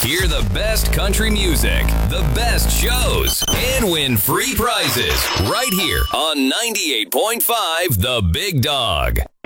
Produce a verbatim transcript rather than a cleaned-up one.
Hear the best country music, the best shows, and win free prizes right here on ninety-eight point five The Big Dog.